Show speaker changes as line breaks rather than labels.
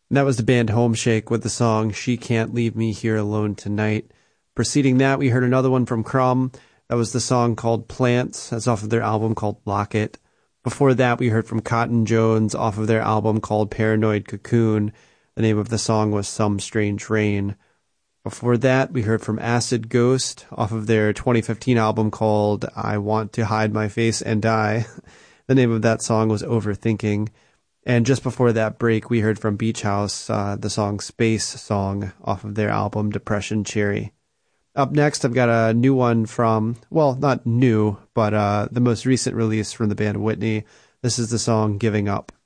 And that was the band Homeshake with the song She Can't Leave Me Here Alone Tonight. Preceding that, we heard another one from Crumb. That was the song called Plants. That's off of their album called Locket. Before that, we heard from Cotton Jones off of their album called Paranoid Cocoon. The name of the song was Some Strange Rain. Before that, we heard from Acid Ghost off of their 2015 album called I Want to Hide My Face and Die. The name of that song was Overthinking. And just before that break, we heard from Beach House the song Space Song off of their album Depression Cherry. Up next, I've got a new one from, well, not new, but the most recent release from the band Whitney. This is the song Giving Up.